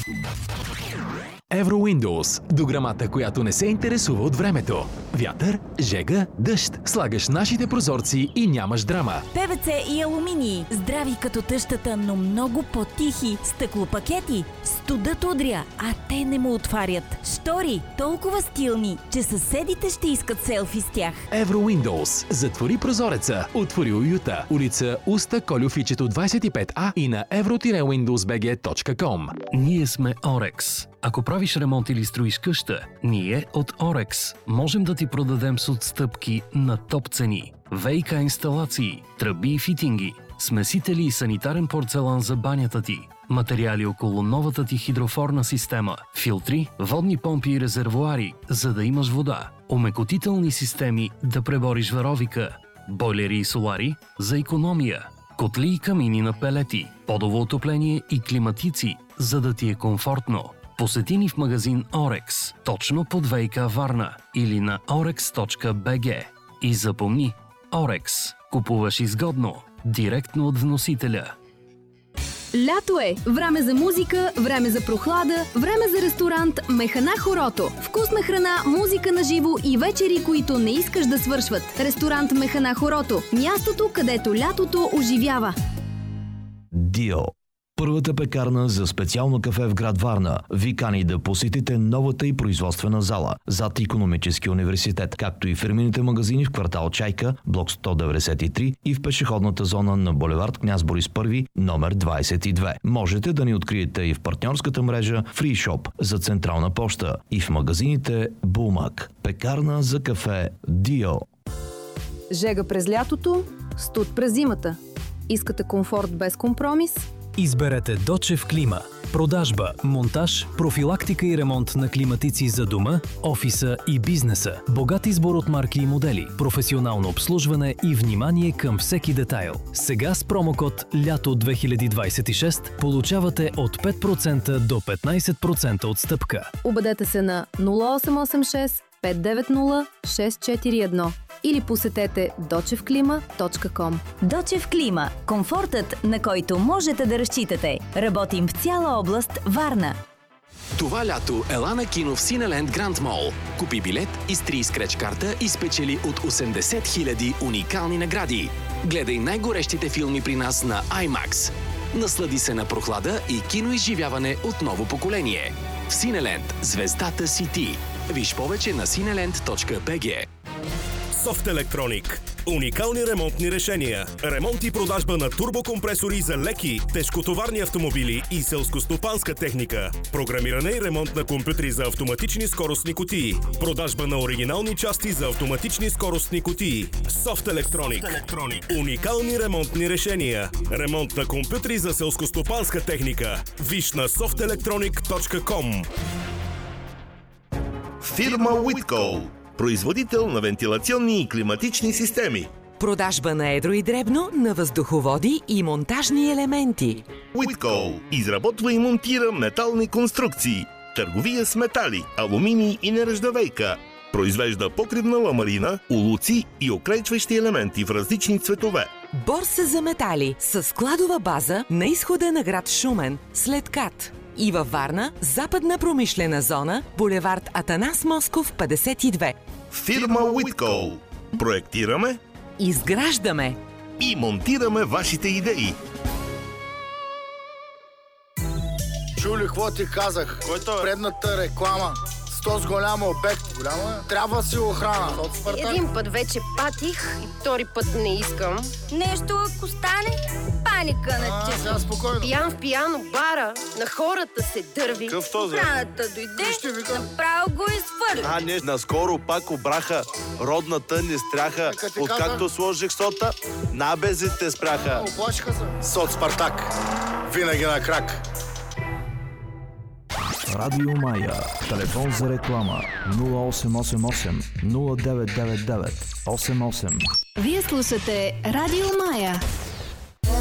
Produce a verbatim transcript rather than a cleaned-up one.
Евро-Windows. Дограмата, която не се интересува от времето. Вятър, жега, дъжд. Слагаш нашите прозорци и нямаш драма. Пе ви си и алуминий. Здрави като тъщата, но много по-тихи. Стъклопакети. Студът удря, а те не му отварят. Штори. Толкова стилни, че съседите ще искат селфи с тях. Евро-Windows. Затвори прозореца. Отвори уюта. Улица Уста, Колюфичето двайсет и пет А и на евро виндоус би джи точка ком. Ние сме Орекс. Ако правиш ремонт или строиш къща, ние от Орекс можем да ти продадем с отстъпки на топ цени. ВиК инсталации, тръби и фитинги, смесители и санитарен порцелан за банята ти, материали около новата ти хидрофорна система, филтри, водни помпи и резервоари, за да имаш вода, омекотителни системи да пребориш варовика, бойлери и солари за икономия, котли и камини на пелети, подово отопление и климатици, за да ти е комфортно. Посети ни в магазин Орекс, точно под ВиК Варна или на орекс точка би джи. И запомни, Орекс. Купуваш изгодно, директно от вносителя. Лято е! Време за музика, време за прохлада, време за ресторант Механа Хорото. Вкусна храна, музика на живо и вечери, които не искаш да свършват. Ресторант Механа Хорото. Мястото, където лятото оживява. Дио. Първата пекарна за специално кафе в град Варна ви кани да посетите новата и производствена зала зад Икономическия университет, както и фирмените магазини в квартал Чайка, блок сто деветдесет и три и в пешеходната зона на булевард Княз Борис първи, номер двайсет и две. Можете да ни откриете и в партньорската мрежа Free Shop за Централна поща и в магазините Булмак. Пекарна за кафе Дио. Жега през лятото, студ през зимата. Искате комфорт без компромис? Изберете Дочев Клима. Продажба, монтаж, профилактика и ремонт на климатици за дома, офиса и бизнеса. Богат избор от марки и модели, професионално обслужване и внимание към всеки детайл. Сега с промокод Лято две хиляди двайсет и шест получавате от пет процента до петнайсет процента отстъпка. Обадете се на нула осем осем шест пет девет нула шест четири едно или посетете дочев клима точка ком. Дочев Клима. Комфортът, на който можете да разчитате. Работим в цяла област Варна. Това лято ела на кино в Синеленд Гранд Мол. Купи билет, изтри скреч карта и спечели от осемдесет хиляди уникални награди. Гледай най-горещите филми при нас на IMAX. Наслади се на прохлада и киноизживяване от ново поколение. В Синеленд звездата си ти. Виж повече на синеленд точка би джи. Софт Електроник. Уникални ремонтни решения. Ремонт и продажба на турбокомпресори за леки, тежкотоварни автомобили и селскостопанска техника. Програмиране и ремонт на компютри за автоматични скоростни кутии. Продажба на оригинални части за автоматични скоростни кутии. Софт Електроник. Уникални ремонтни решения. Ремонт на компютри за селскостопанска техника. Виж на софт електроник точка ком. Фирма Уиткол. Производител на вентилационни и климатични системи. Продажба на едро и дребно на въздуховоди и монтажни елементи. Уиткол изработва и монтира метални конструкции. Търговия с метали, алуминий и нержавейка. Произвежда покривна ламарина, улуци и окрайчващи елементи в различни цветове. Борса за метали с складова база на изхода на град Шумен, след КАТ. И във Варна, западна промишлена зона, булевард Атанас Москов петдесет и две. Фирма Уиткол. Проектираме, изграждаме и монтираме вашите идеи. Чули, какво ти казах? Който е? Предната реклама. Сто с голям обект. Голяма е? Трябва си охрана. Един път вече патих и втори път не искам. Нещо ако стане, паника на А, сега спокойно. Пиян в пияно бара, на хората се дърви. Какъв този? Охраната дойде, направо го изхвърли. А, не, наскоро пак обраха. Родната ни стряха. Нека ти Откакто каза. сложих сота, набезите спряха. Оплашиха се. Сот Спартак. Винаги на крак. Радио Мая. Телефон за реклама нула осем осем осем нула девет девет девет осем осем. Вие слушате Радио Мая.